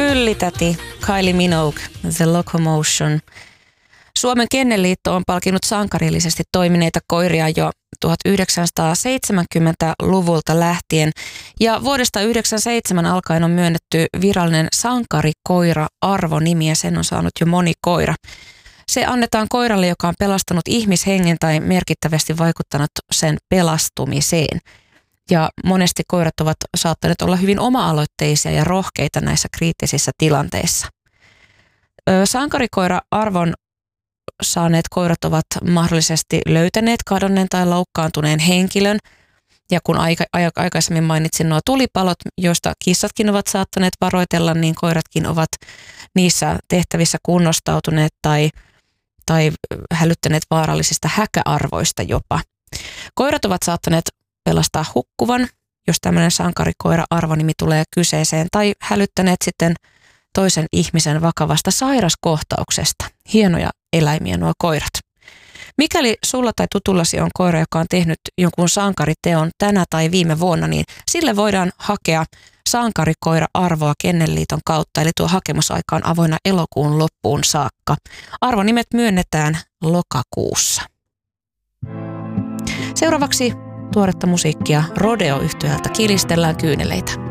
Kyllitäti, Kylie Minogue, The Locomotion. Suomen Kennelliitto on palkinut sankarillisesti toimineita koiria jo 1970-luvulta lähtien ja vuodesta 1997 alkaen on myönnetty virallinen sankarikoira-arvonimi ja sen on saanut jo moni koira. Se annetaan koiralle, joka on pelastanut ihmishengen tai merkittävästi vaikuttanut sen pelastumiseen. Ja monesti koirat ovat saattaneet olla hyvin oma-aloitteisia ja rohkeita näissä kriittisissä tilanteissa. Sankarikoira-arvon saaneet koirat ovat mahdollisesti löytäneet kadonneen tai loukkaantuneen henkilön. Ja kun aikaisemmin mainitsin nuo tulipalot, joista kissatkin ovat saattaneet varoitella, niin koiratkin ovat niissä tehtävissä kunnostautuneet tai hälyttäneet vaarallisista häkäarvoista jopa. Koirat ovat saattaneet pelastaa hukkuvan, jos tämmöinen sankarikoira-arvonimi tulee kyseeseen, tai hälyttäneet sitten toisen ihmisen vakavasta sairaskohtauksesta. Hienoja eläimiä nuo koirat. Mikäli sulla tai tutullasi on koira, joka on tehnyt jonkun sankariteon tänä tai viime vuonna, niin sille voidaan hakea sankarikoira-arvoa Kennelliiton kautta, eli tuo hakemusaika on avoinna elokuun loppuun saakka. Arvonimet myönnetään lokakuussa. Seuraavaksi tuoretta musiikkia Rodeo-yhtyöltä Kilistellään kyyneleitä.